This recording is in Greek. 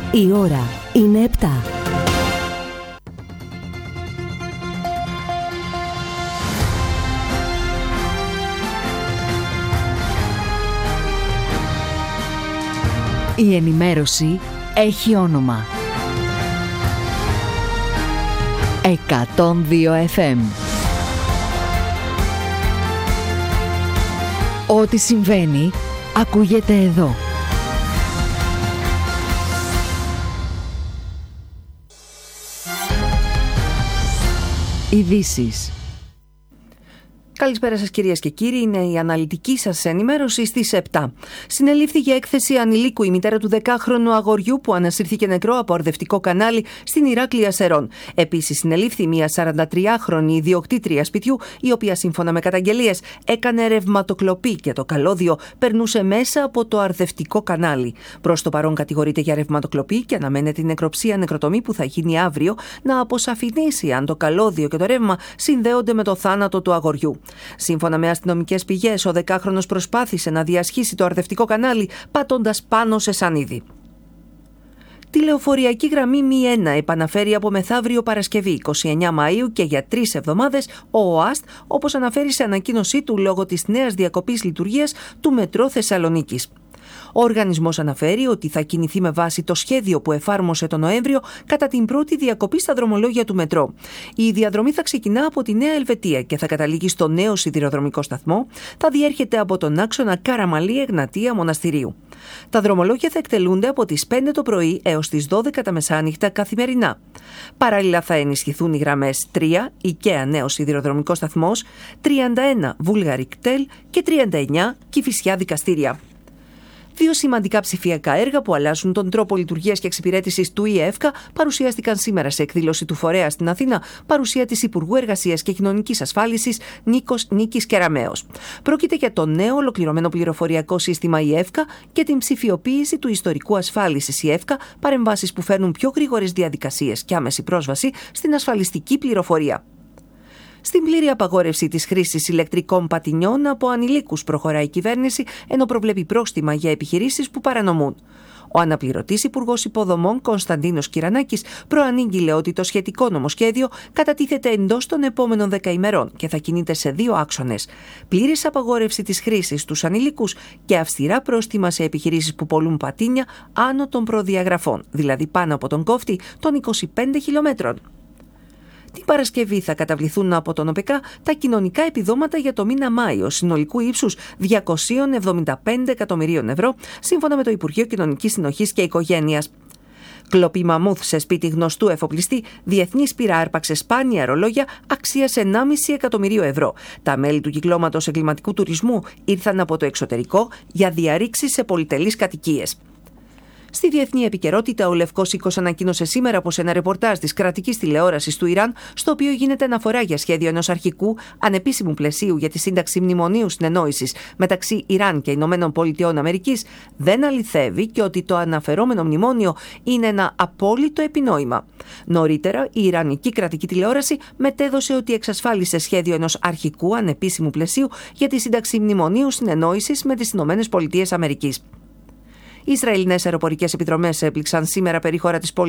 Η ώρα είναι 7. Η ενημέρωση έχει όνομα. 102 FM. Ό,τι συμβαίνει, ακούγεται εδώ. Ειδήσεις. Καλησπέρα σας κυρίες και κύριοι, είναι η αναλυτική σας ενημέρωση στις 7. Συνελήφθη για έκθεση ανηλίκου η μητέρα του 10χρονου αγοριού που ανασύρθηκε νεκρό από αρδευτικό κανάλι στην Ηράκλεια Σερών. Επίσης συνελήφθη μια 43χρονη ιδιοκτήτρια σπιτιού, η οποία σύμφωνα με καταγγελίες έκανε ρευματοκλοπή και το καλώδιο περνούσε μέσα από το αρδευτικό κανάλι. Προς το παρόν κατηγορείται για ρευματοκλοπή και αναμένεται η νεκροψία νεκροτομή που θα γίνει αύριο να αποσαφηνίσει αν το καλώδιο και το ρεύμα συνδέονται με το θάνατο του αγοριού. Σύμφωνα με αστυνομικές πηγές, ο 10χρονος προσπάθησε να διασχίσει το αρδευτικό κανάλι πατώντας πάνω σε σανίδι. Τη λεωφοριακή γραμμή Mi1 επαναφέρει από μεθαύριο Παρασκευή 29 Μαΐου και για 3 εβδομάδες ο ΟΑΣΤ, όπως αναφέρει σε ανακοίνωσή του λόγω της νέας διακοπής λειτουργίας του Μετρό Θεσσαλονίκης. Ο οργανισμός αναφέρει ότι θα κινηθεί με βάση το σχέδιο που εφάρμοσε τον Νοέμβριο κατά την πρώτη διακοπή στα δρομολόγια του μετρό. Η διαδρομή θα ξεκινά από τη Νέα Ελβετία και θα καταλήγει στο νέο σιδηροδρομικό σταθμό, θα διέρχεται από τον άξονα Καραμαλή Εγνατία Μοναστηρίου. Τα δρομολόγια θα εκτελούνται από τις 5 το πρωί έως τις 12 τα μεσάνυχτα καθημερινά. Παράλληλα θα ενισχυθούν οι γραμμές 3, Οικαία Νέος Σιδηροδρομικός Σταθμός, 31 Βούλγαρη Κτέλ και 39 Κηφισιά Δικαστήρια. Δύο σημαντικά ψηφιακά έργα που αλλάζουν τον τρόπο λειτουργίας και εξυπηρέτησης του ΙΕΦΚΑ παρουσιάστηκαν σήμερα σε εκδήλωση του φορέα στην Αθήνα, παρουσία της Υπουργού Εργασίας και Κοινωνικής Ασφάλισης Νίκης Κεραμέως. Πρόκειται για το νέο ολοκληρωμένο πληροφοριακό σύστημα ΙΕΦΚΑ και την ψηφιοποίηση του ιστορικού ασφάλισης ΙΕΦΚΑ, παρεμβάσεις που φέρνουν πιο γρήγορες διαδικασίες και άμεση πρόσβαση στην ασφαλιστική πληροφορία. Στην πλήρη απαγόρευση της χρήσης ηλεκτρικών πατινιών από ανηλίκους προχωράει η κυβέρνηση, ενώ προβλέπει πρόστιμα για επιχειρήσεις που παρανομούν. Ο αναπληρωτής Υπουργός Υποδομών Κωνσταντίνος Κυρανάκης προανήγγειλε ότι το σχετικό νομοσχέδιο κατατίθεται εντός των επόμενων 10 ημερών και θα κινείται σε 2 άξονες. Πλήρης απαγόρευση της χρήσης στους ανηλίκους και αυστηρά πρόστιμα σε επιχειρήσεις που πωλούν πατίνια άνω των προδιαγραφών, δηλαδή πάνω από τον κόφτη των 25 χιλιόμετρων. Την Παρασκευή θα καταβληθούν από τον ΟΠΕΚΑ τα κοινωνικά επιδόματα για το μήνα Μάιο συνολικού ύψους 275 εκατομμυρίων ευρώ, σύμφωνα με το Υπουργείο Κοινωνικής Συνοχής και Οικογένειας. Κλοπή μαμούθ σε σπίτι γνωστού εφοπλιστή, διεθνής πύρα άρπαξε σπάνια ρολόγια αξίας 1,5 εκατομμυρίο ευρώ. Τα μέλη του κυκλώματος εγκληματικού τουρισμού ήρθαν από το εξωτερικό για διαρρήξεις σε πολυτελείς κατοικίες. Στη διεθνή επικαιρότητα, ο Λευκός Οίκος ανακοίνωσε σήμερα πως ένα ρεπορτάζ της κρατικής τηλεόρασης του Ιράν, στο οποίο γίνεται αναφορά για σχέδιο ενός αρχικού ανεπίσημου πλαισίου για τη σύνταξη μνημονίου συνεννόησης μεταξύ Ιράν και Ηνωμένων Πολιτειών Αμερικής, δεν αληθεύει και ότι το αναφερόμενο μνημόνιο είναι ένα απόλυτο επινόημα. Νωρίτερα, η Ιρανική κρατική τηλεόραση μετέδωσε ότι εξασφάλισε σχέδιο ενός αρχικού ανεπίσημου πλαισίου για τη σύνταξη μνημονίου συνεννόησης με τις Ηνωμένες Πολιτείες Αμερικής. Οι Ισραηλινές αεροπορικές επιδρομές έπληξαν σήμερα περίχωρα της πόλης